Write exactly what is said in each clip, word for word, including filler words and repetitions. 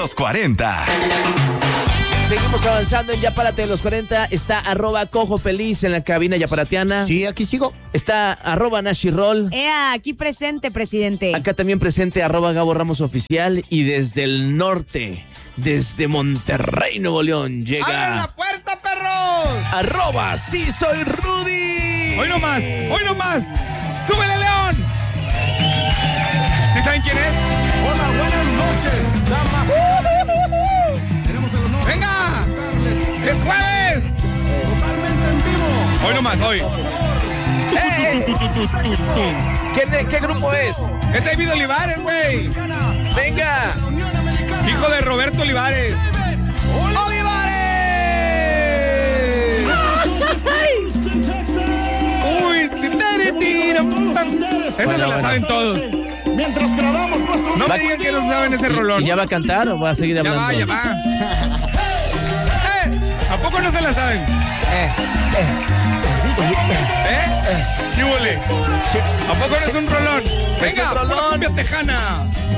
los cuarenta. Seguimos avanzando en Ya Párate de los cuarenta. Está arroba Cojo Feliz en la cabina yaparatiana. Sí, aquí sigo. Está arroba Nashirol. Ea, aquí presente, presidente. Acá también presente arroba Gabo Ramos Oficial. Y desde el norte, desde Monterrey, Nuevo León, llega... ¡Abran la puerta, perros! Arroba Sí Soy Rudy. Hoy no más, hoy no más. ¡Súbele, León! ¿Sí saben quién es? Hola, buenas noches, damas y caballeros. Tenemos el honor ¡Venga! de ¡Es jueves! totalmente en vivo. Hoy no más, hoy. ¡Eh! ¿Qué, ¿Qué grupo es? Es David Olivares, güey. ¡Venga! Hijo de Roberto Olivares. ¡Olivares! ¡Uy! Esa se la saben todos. Mientras grabamos nuestro... No me digan que no saben ese rolón. ¿Y ya va a cantar o va a seguir Ya hablando? va, ya va. ¡Eh! ¿A poco no se la saben? Eh, ¿Eh? ¿Qué huele? ¿A poco no es un rolón? Venga, un rolón. pura cumbia tejana.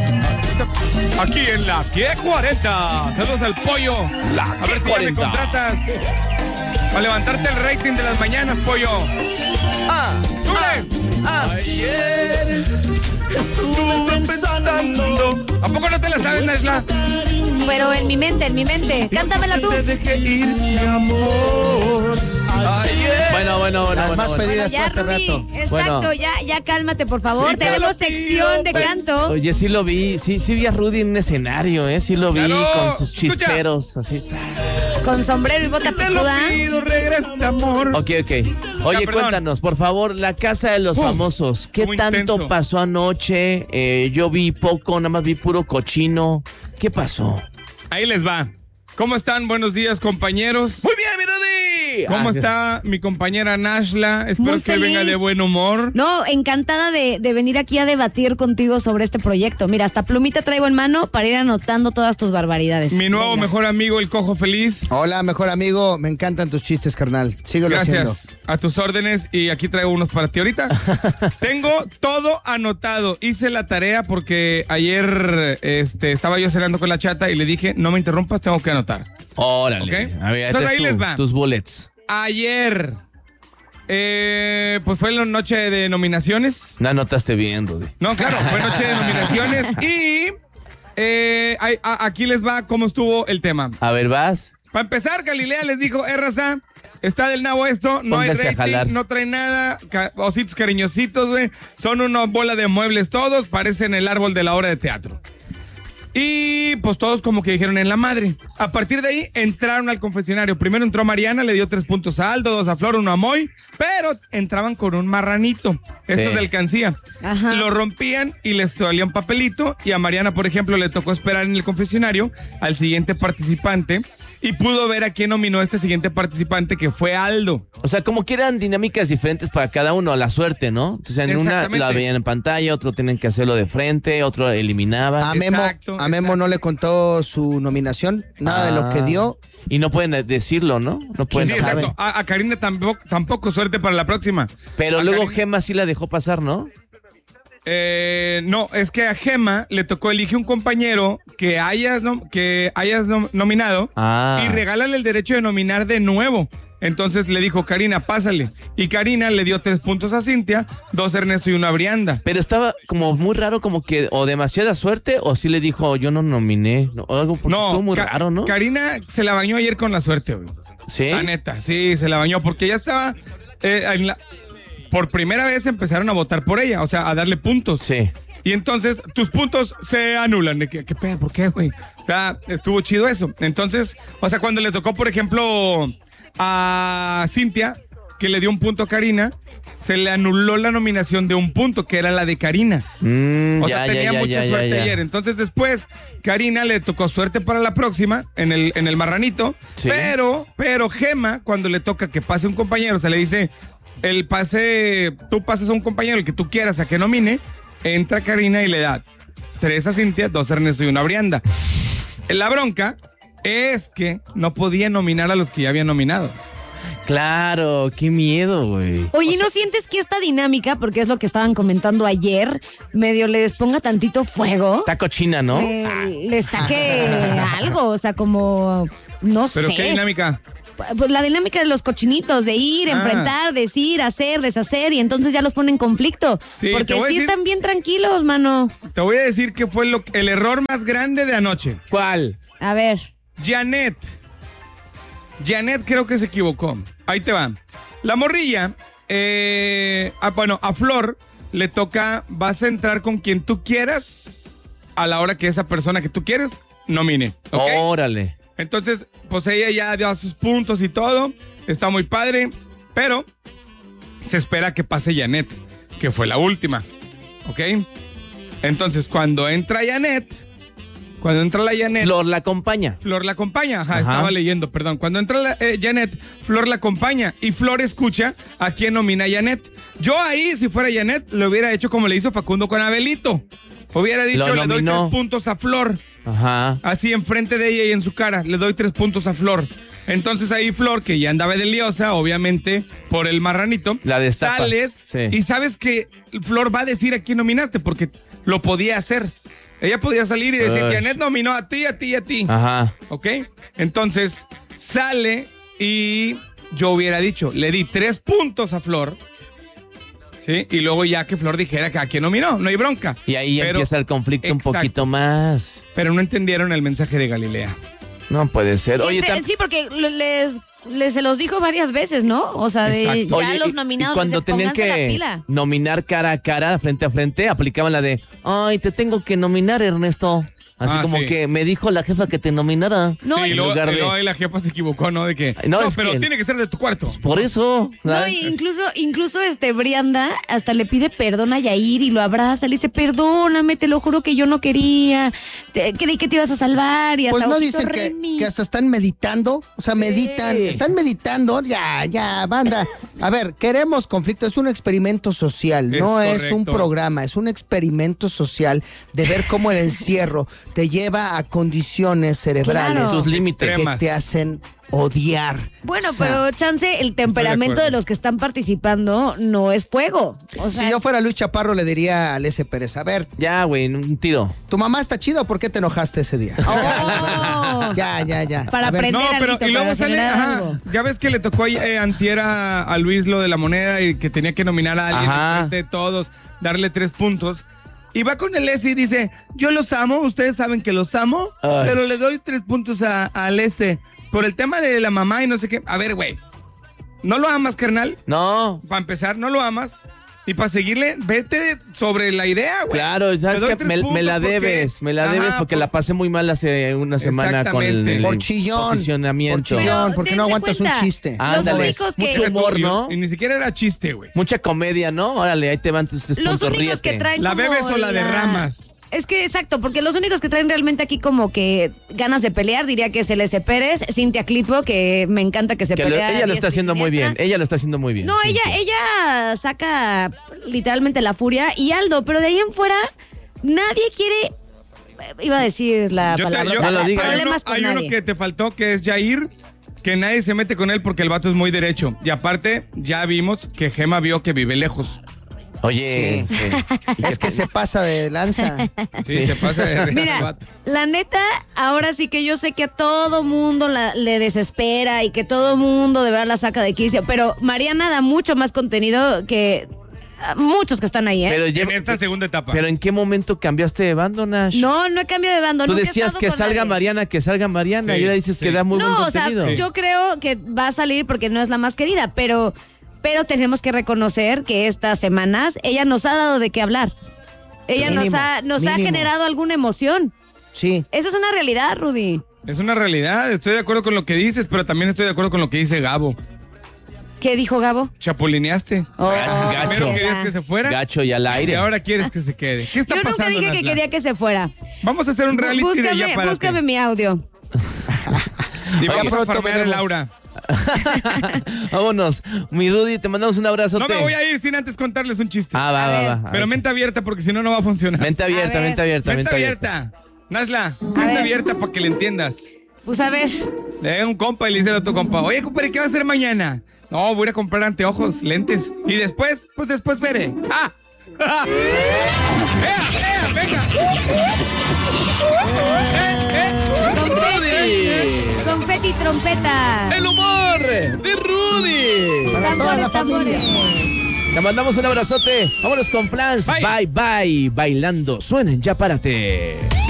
Aquí en la Q cuarenta. Saludos al pollo. La A ver si ya me Q cuarenta. contratas. Para levantarte el rating de las mañanas, pollo. Ah, ¡Súbele! ah. Ayer estuve pensando. ¿A poco no te la sabes, Nashla? Pero en mi mente, en mi mente. Cántamela tú. Te dejé ir, mi amor. Ayer. Bueno, bueno, bueno, Las bueno, más bueno. pedidas Ya, fue hace Rudy. rato. Exacto, Bueno. ya, ya cálmate, por favor. Sí, te Tenemos lo sección de pido, canto. Oye, sí lo vi, sí, sí vi a Rudy en un escenario, ¿eh? Sí lo vi Claro. con sus Escucha. chisperos, así. Con sombrero y bota Te lo picuda. pido, regresa, amor. Ok, ok. Oye, perdón. cuéntanos, por favor, la casa de los Uf, famosos. ¿Qué muy tanto intenso. pasó anoche? Eh, yo vi poco, nada más vi puro cochino. ¿Qué pasó? Ahí les va. ¿Cómo están? Buenos días, compañeros. Muy bien, mi Rudy. ¿Cómo Ah, está mi compañera Nashla? Espero Muy que venga feliz. de buen humor. No, encantada de, de venir aquí a debatir contigo sobre este proyecto. Mira, hasta plumita traigo en mano para ir anotando todas tus barbaridades. Mi nuevo Venga. mejor amigo, el Cojo Feliz. Hola, mejor amigo. Me encantan tus chistes, carnal. Síguelo haciendo. Gracias. A tus órdenes y aquí traigo unos para ti ahorita. Tengo todo anotado. Hice la tarea porque ayer este, estaba yo cenando con la chata y le dije, no me interrumpas, tengo que anotar. Órale. Ok. A ver, Entonces, este ahí es tu- les va. tus bullets. Ayer, eh, pues fue la noche de nominaciones. No anotaste bien, Rudy. No, claro, fue noche de nominaciones y eh, ahí- a- aquí les va cómo estuvo el tema. A ver, vas. Para empezar, Galilea les dijo, eh, raza, está del nabo esto, no Pónganse a hay jalar. rating, no trae nada, ca- ositos cariñositos, güey, son una bola de muebles todos, parecen el árbol de la obra de teatro. Y pues todos como que dijeron en la madre. A partir de ahí entraron al confesionario. Primero entró Mariana, le dio tres puntos a Aldo, dos a Flor, uno a Moy, pero entraban con un marranito. Esto Sí. es de alcancía. Ajá. Lo rompían y les dolía un papelito. Y a Mariana, por ejemplo, le tocó esperar en el confesionario al siguiente participante. Y pudo ver a quién nominó a este siguiente participante, que fue Aldo. O sea, como que eran dinámicas diferentes para cada uno, a la suerte, ¿no? Entonces, en una Exactamente. la veían en pantalla, otro tienen que hacerlo de frente, otro eliminaba. A Memo, Exacto, a Memo exacto. no le contó su nominación, nada de lo que Ah. dio. Y no pueden decirlo, ¿no? No pueden. Sí, no sabe. exacto. A, a Karina tampoco, tampoco suerte para la próxima. Pero A luego Karina- Gema sí la dejó pasar, ¿no? Eh, no, es que a Gema le tocó elige un compañero que hayas, nom- que hayas nom- nominado Ah. y regálale el derecho de nominar de nuevo. Entonces le dijo, Karina, pásale. Y Karina le dio tres puntos a Cintia, dos a Ernesto y uno a Brianda. Pero estaba como muy raro, como que o demasiada suerte, o sí le dijo, yo no nominé. No, o algo porque No, estuvo muy Ka- raro, ¿no? Karina se la bañó ayer con la suerte, güey. Sí. La neta, sí, se la bañó porque ya estaba... eh, en la- por primera vez empezaron a votar por ella, o sea, a darle puntos. Sí. Y entonces tus puntos se anulan. ¿De ¿Qué, qué pedo? ¿Por qué, güey? O sea, estuvo chido eso. Entonces, o sea, cuando le tocó, por ejemplo, a Cintia, que le dio un punto a Karina, se le anuló la nominación de un punto, que era la de Karina. Mm, O ya, sea, ya, tenía ya, mucha ya, suerte ya, ya. ayer. Entonces después, Karina le tocó suerte para la próxima en el, en el marranito. Sí. Pero, pero Gema, cuando le toca que pase un compañero, o sea, le dice, el pase, tú pasas a un compañero, el que tú quieras, a que nomine, entra Karina y le da tres a Cintia, dos a Ernesto y una a Brianda. La bronca es que no podía nominar a los que ya habían nominado. Claro, qué miedo, güey. Oye, ¿no sientes que esta dinámica, porque es lo que estaban comentando ayer, medio les ponga tantito fuego? Está cochina, ¿no? Le, le saque algo, o sea, como, no ¿Pero sé. qué dinámica? Pues la dinámica de los cochinitos, de ir, Ah. enfrentar, decir, hacer, deshacer, y entonces ya los pone en conflicto. Sí, te porque voy a sí decir- están bien tranquilos, mano. Te voy a decir que fue lo, el error más grande de anoche. ¿Cuál? A ver. Janet. Janet creo que se equivocó. Ahí te va. La morrilla, eh, ah, bueno, a Flor le toca, vas a entrar con quien tú quieras a la hora que esa persona que tú quieres nomine. ¿Ok? Órale. Entonces, pues ella ya dio sus puntos y todo. Está muy padre. Pero se espera que pase Janet, que fue la última. ¿Ok? Entonces, cuando entra Janet, cuando entra la Janet... Flor la acompaña. Flor la acompaña, ajá, Ajá. estaba leyendo, perdón. Cuando entra la, eh, Janet, Flor la acompaña y Flor escucha a quién nomina a Janet. Yo ahí, si fuera Janet, le hubiera hecho como le hizo Facundo con Abelito. Hubiera dicho, Lo le doy nominó. tres puntos a Flor. Ajá. Así enfrente de ella y en su cara, le doy tres puntos a Flor. Entonces ahí Flor, que ya andaba de liosa, obviamente, por el marranito, La destapas, sales sí. y sabes que Flor va a decir a quién nominaste, porque lo podía hacer. Ella podía salir y decir, Ush. Janet nominó a ti, a ti, a ti. Ajá. ¿Ok? Entonces, sale y yo hubiera dicho, le di tres puntos a Flor, ¿sí? Y luego ya que Flor dijera que a quién nominó, no hay bronca. Y ahí Pero- empieza el conflicto Exacto. un poquito más. Pero no entendieron el mensaje de Galilea. No puede ser. Sí, Oye, te- tam- sí, porque lo- les, les se los dijo varias veces, ¿no? O sea, de Exacto. ya Oye, los y- nominados y cuando les tenían pónganse la que pila. nominar cara a cara, frente a frente, aplicaban la de, ay, te tengo que nominar, Ernesto. Así Ah, como sí. que me dijo la jefa que te nominara. No, sí, y- y luego, lugar y de- luego ahí la jefa se equivocó, ¿no? De que, No, no, es pero que- tiene que ser de tu cuarto. Por eso. No, ¿sabes? y incluso, incluso este Brianda hasta le pide perdón a Yair y lo abraza, le dice, perdóname, te lo juro que yo no quería, te- creí que te ibas a salvar y hasta Pues no ojito dicen que, Remy. que hasta están meditando, o sea, meditan, están meditando, ya, ya, banda. A ver, queremos conflicto, es un experimento social, Es no es un correcto. programa, es un experimento social de ver cómo el encierro te lleva a condiciones cerebrales Claro. Sus límites. que Extremas. te hacen odiar. Bueno, O sea, pero chance, el temperamento acuerdo. de los que están participando no es fuego. O sea, si yo fuera Luis Chaparro le diría a Lese Pérez, a ver, Ya, güey, un tiro. ¿tu mamá está chida o por qué te enojaste ese día? oh, Ya, ya, ya. Para A ver, aprender. No, pero Alito, y luego para sale, generar ajá, algo. ya ves que le tocó eh, antier a, a Luis lo de la moneda y que tenía que nominar a alguien Ajá. enfrente de todos, darle tres puntos. Y va con el S y dice, yo los amo, ustedes saben que los amo, Ay. pero le doy tres puntos a- al S por el tema de la mamá y no sé qué. A ver, güey, ¿no lo amas, carnal? No. Para empezar, no lo amas. Y para seguirle, vete sobre la idea, güey. Claro, Te sabes doy que tres me, me puntos la porque- debes, me la Ajá, debes porque por- la pasé muy mal hace una semana con el, Exactamente. el Por chillón, por posicionamiento. chillón, ¿por qué no dense aguantas cuenta, un chiste? Los Ándale. únicos que, Mucho humor, ¿no? Y ni siquiera era chiste, güey. Mucha comedia, ¿no? Órale, ahí te van tus tres los puntos, únicos que ríete. traen ¿La como bebes o la derramas? Es que exacto, porque los únicos que traen realmente aquí como que ganas de pelear, diría que es el S. Pérez, Cintia Clitbo, que me encanta que se Que lo- pelea. ella lo diestra está y haciendo muy bien, siniestra. ella lo está haciendo muy bien. No, sí, ella, sí. ella saca literalmente la furia y Aldo, pero de ahí en fuera nadie quiere, iba a decir la Yo te- palabra, yo- No lo digas. hay uno, problemas con hay uno nadie. que te faltó, que es Jair, que nadie se mete con él porque el vato es muy derecho. Y aparte, ya vimos que Gema vio que vive lejos. Oye, Sí. sí. Es que se pasa de lanza. Sí, se pasa de el Mira, vato. la neta, ahora sí que yo sé que a todo mundo la- le desespera y que todo mundo de verdad la saca de quicio, pero Mariana da mucho más contenido que ah, muchos que están ahí, ¿eh? Pero, En lleva- esta segunda etapa. pero ¿en qué momento cambiaste de bando, Nash? no, no he cambiado de bando. Tú nunca he decías estado que con salga nadie. Mariana, que salga Mariana, Sí, y ahora dices sí. que da muy No, buen o sea, contenido. yo creo que va a salir porque no es la más querida, pero, pero tenemos que reconocer que estas semanas ella nos ha dado de qué hablar. Ella Mínimo, nos ha, nos ha mínimo. generado alguna emoción. Sí. Eso es una realidad, Rudy. Es una realidad, estoy de acuerdo con lo que dices, pero también estoy de acuerdo con lo que dice Gabo. ¿Qué dijo Gabo? Chapulineaste. Oh, Gacho. Primero qué querías da. que se fuera Gacho y al y aire. ahora quieres que se quede. ¿Qué está Yo nunca pasando, dije que Nasla? quería que se fuera. Vamos a hacer un reality de Búscame, ya párate. búscame mi audio. Y Ya vamos a pronto farmear a veremos. Laura. Vámonos. Mi Rudy, te mandamos un abrazote. No me voy a ir sin antes contarles un chiste. Ah, va, A va, ver. va. A pero ver. mente abierta porque si no, no va a funcionar. Mente abierta, A ver. mente abierta, Mente mente abierta. abierta. Nasla, ver. mente abierta para que le entiendas. Pues a ver. Le da un compa y le dice al otro compa, oye, compadre, ¿qué va a hacer mañana? No, voy a ir a comprar anteojos, lentes. Y después, pues después veré. ¡Ah! ¡Ah! ¡Ea, ea, venga! Confeti, confeti, trompeta. ¡El humor de Rudy! Para toda la familia. Te mandamos un abrazote. Vámonos con Flans. Bye. Bye, bye. Bailando. Suenen, ya párate.